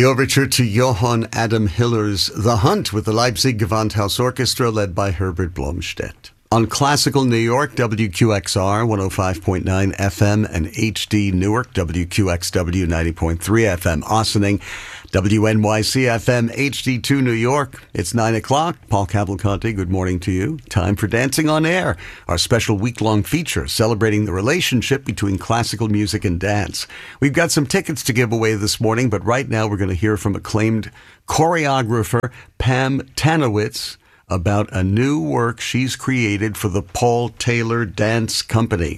The overture to Johann Adam Hiller's The Hunt with the Leipzig Gewandhaus Orchestra led by Herbert Blomstedt. On Classical New York, WQXR 105.9 FM and HD Newark, WQXW 90.3 FM Ossining, WNYC FM HD2 New York. It's 9 o'clock. Paul Cavalcanti, good morning to you. Time for Dancing on Air, our special week-long feature celebrating the relationship between classical music and dance. We've got some tickets to give away this morning, but right now we're going to hear from acclaimed choreographer Pam Tanowitz about a new work she's created for the Paul Taylor Dance Company.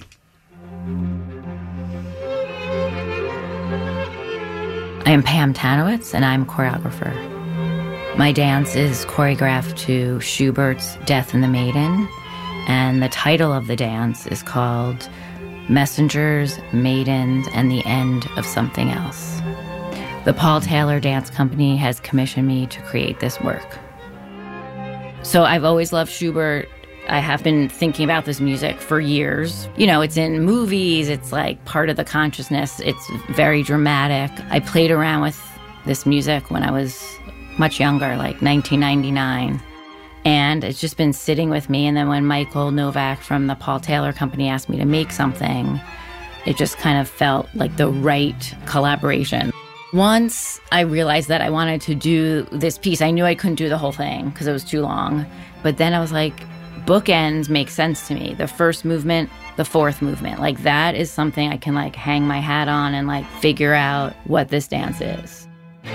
I am Pam Tanowitz, and I'm a choreographer. My dance is choreographed to Schubert's Death and the Maiden, and the title of the dance is called Messengers, Maidens, and the End of Something Else. The Paul Taylor Dance Company has commissioned me to create this work. So I've always loved Schubert. I have been thinking about this music for years. You know, it's in movies. It's like part of the consciousness. It's very dramatic. I played around with this music when I was much younger, like 1999. And it's just been sitting with me. And then when Michael Novak from the Paul Taylor Company asked me to make something, it just kind of felt like the right collaboration. Once I realized that I wanted to do this piece, I knew I couldn't do the whole thing because it was too long. But then I was like, bookends make sense to me. The first movement, the fourth movement. Like that is something I can like hang my hat on and like figure out what this dance is.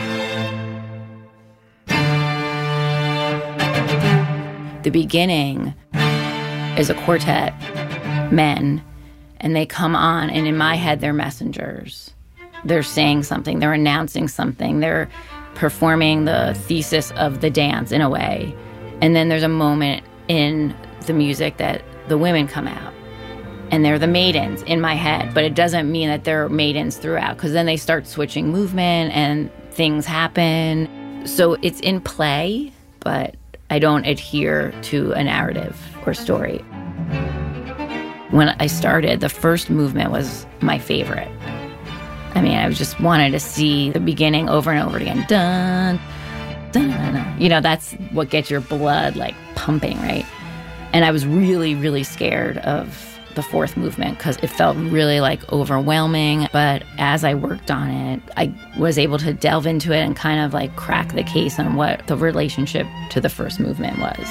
The beginning is a quartet, men, and they come on, and in my head, they're messengers. They're saying something, they're announcing something, they're performing the thesis of the dance in a way. And then there's a moment in the music that the women come out, and they're the maidens in my head, but it doesn't mean that they're maidens throughout, because then they start switching movement and things happen. So it's in play, but I don't adhere to a narrative or story. When I started, the first movement was my favorite. I mean, I just wanted to see the beginning over and over again. Dun, dun, dun. You know, that's what gets your blood like pumping, right? And I was really, really scared of the fourth movement because it felt really like overwhelming. But as I worked on it, I was able to delve into it and kind of like crack the case on what the relationship to the first movement was.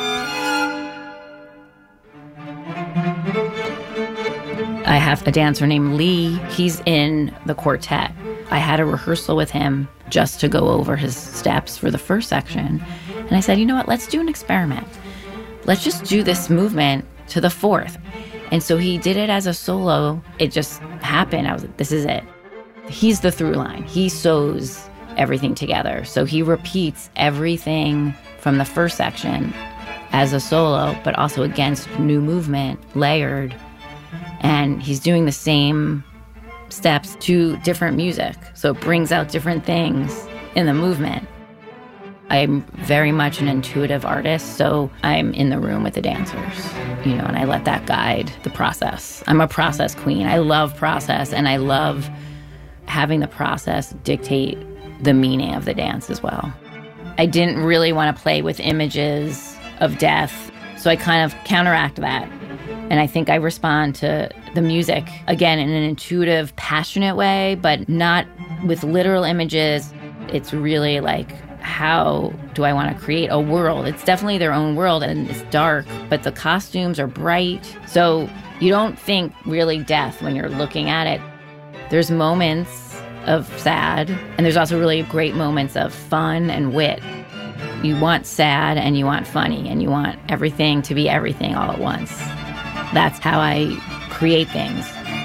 I have a dancer named Lee. He's in the quartet. I had a rehearsal with him just to go over his steps for the first section. And I said, you know what, let's do an experiment. Let's just do this movement to the fourth. And so he did it as a solo. It just happened. I was like, this is it. He's the through line. He sews everything together. So he repeats everything from the first section as a solo, but also against new movement, layered. And he's doing the same steps to different music. So it brings out different things in the movement. I'm very much an intuitive artist, so I'm in the room with the dancers, you know, and I let that guide the process. I'm a process queen. I love process, and I love having the process dictate the meaning of the dance as well. I didn't really want to play with images of death, so I kind of counteract that. And I think I respond to the music, again, in an intuitive, passionate way, but not with literal images. It's really like, how do I want to create a world? It's definitely their own world, and it's dark, but the costumes are bright. So you don't think really death when you're looking at it. There's moments of sad, and there's also really great moments of fun and wit. You want sad, and you want funny, and you want everything to be everything all at once. That's how I create things.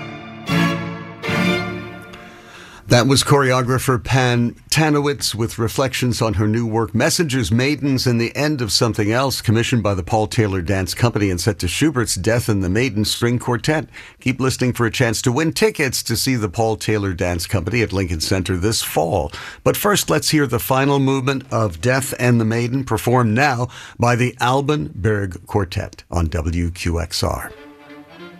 That was choreographer Pam Tanowitz with reflections on her new work, Messengers, Maidens, and the End of Something Else, commissioned by the Paul Taylor Dance Company and set to Schubert's Death and the Maiden String Quartet. Keep listening for a chance to win tickets to see the Paul Taylor Dance Company at Lincoln Center this fall. But first, let's hear the final movement of Death and the Maiden, performed now by the Alban Berg Quartet on WQXR.